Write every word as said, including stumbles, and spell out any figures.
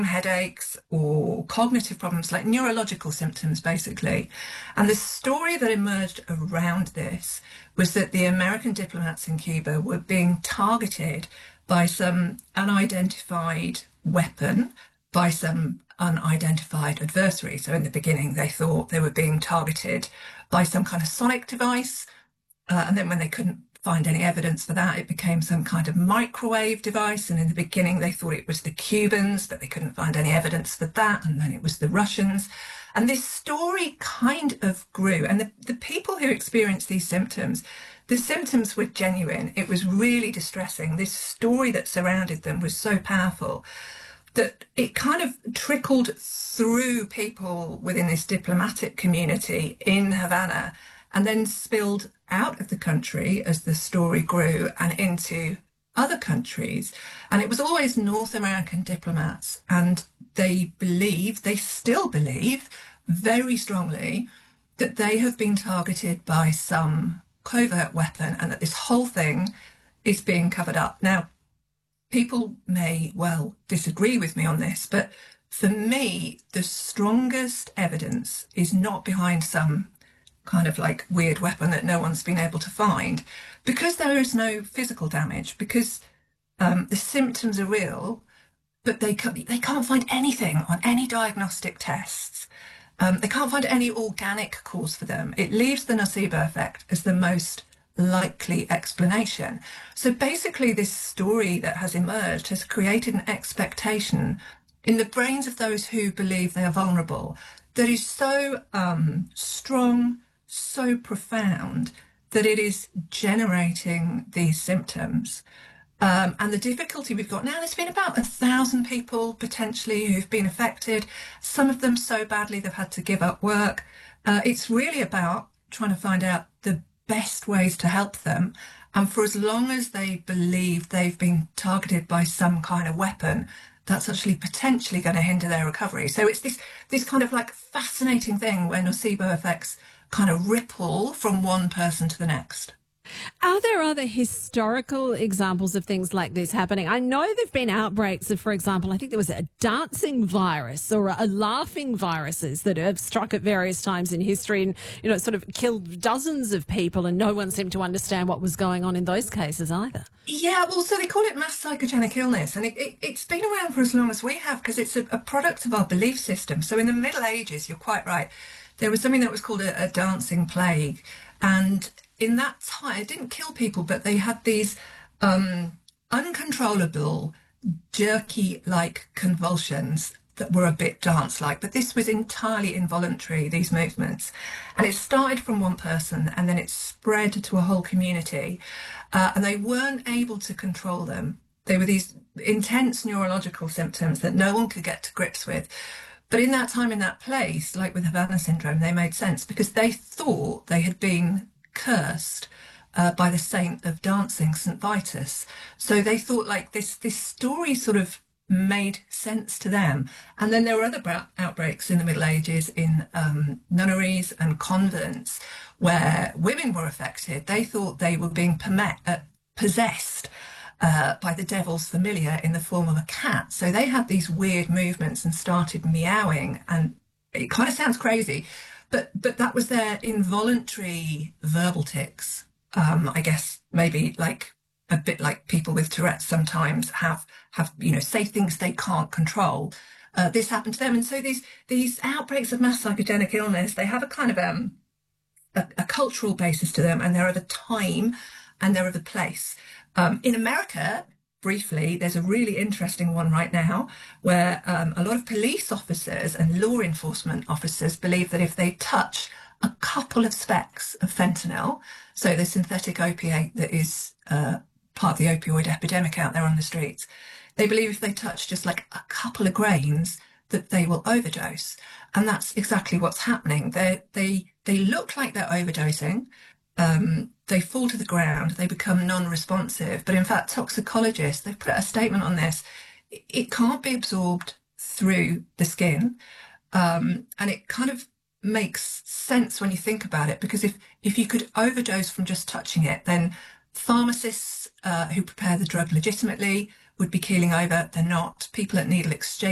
headaches or cognitive problems, like neurological symptoms, basically. And the story that emerged around this was that the American diplomats in Cuba were being targeted by some unidentified weapon, by some unidentified adversary. So in the beginning, they thought they were being targeted by some kind of sonic device. Uh, and then when they couldn't find any evidence for that, it became some kind of microwave device. And in the beginning, they thought it was the Cubans, but they couldn't find any evidence for that. And then it was the Russians. And this story kind of grew. And the, the people who experienced these symptoms, the symptoms were genuine. It was really distressing. This story that surrounded them was so powerful that it kind of trickled through people within this diplomatic community in Havana and then spilled out of the country as the story grew and into other countries. And it was always North American diplomats, and they believe, they still believe very strongly that they have been targeted by some covert weapon and that this whole thing is being covered up. Now, people may well disagree with me on this, but for me, the strongest evidence is not behind some kind of like weird weapon that no one's been able to find, because there is no physical damage, because um, the symptoms are real, but they can't, they can't find anything on any diagnostic tests. Um, they can't find any organic cause for them. It leaves the nocebo effect as the most likely explanation. So basically this story that has emerged has created an expectation in the brains of those who believe they are vulnerable that is so um, strong, so profound, that it is generating these symptoms. Um, and the difficulty we've got now, there's been about a thousand people potentially who've been affected, some of them so badly they've had to give up work. Uh, it's really about trying to find out the best ways to help them. And for as long as they believe they've been targeted by some kind of weapon, that's actually potentially going to hinder their recovery. So it's this this kind of like fascinating thing where nocebo effects kind of ripple from one person to the next. Are there other historical examples of things like this happening? I know there have been outbreaks of, for example, I think there was a dancing virus or a laughing viruses that have struck at various times in history and, you know, sort of killed dozens of people, and no one seemed to understand what was going on in those cases either. Yeah, well, so they call it mass psychogenic illness, and it, it, it's been around for as long as we have because it's a, a product of our belief system. So in the Middle Ages, you're quite right, there was something that was called a, a dancing plague, and in that time, it didn't kill people, but they had these um, uncontrollable, jerky-like convulsions that were a bit dance-like. But this was entirely involuntary, these movements. And it started from one person, and then it spread to a whole community. Uh, and they weren't able to control them. They were these intense neurological symptoms that no one could get to grips with. But in that time, in that place, like with Havana syndrome, they made sense because they thought they had been cursed uh, by the saint of dancing, Saint Vitus. So they thought like this this story sort of made sense to them. And then there were other outbreaks in the Middle Ages in um, nunneries and convents where women were affected. They thought they were being uh, possessed uh, by the devil's familiar in the form of a cat. So they had these weird movements and started meowing, and it kind of sounds crazy. But but that was their involuntary verbal tics. Um, I guess maybe like a bit like people with Tourette's sometimes have, have you know, say things they can't control. Uh, this happened to them. And so these these outbreaks of mass psychogenic illness, they have a kind of um, a, a cultural basis to them, and they're of the time and they're of the place. Um, in America, briefly, there's a really interesting one right now where um, a lot of police officers and law enforcement officers believe that if they touch a couple of specks of fentanyl, so the synthetic opiate that is uh, part of the opioid epidemic out there on the streets, they believe if they touch just like a couple of grains that they will overdose. And that's exactly what's happening. They they they look like they're overdosing. Um, they fall to the ground, they become non-responsive. But in fact, toxicologists, they've put a statement on this. It, it can't be absorbed through the skin. Um, and it kind of makes sense when you think about it, because if, if you could overdose from just touching it, then pharmacists uh, who prepare the drug legitimately would be keeling over. They're not. People at needle exchange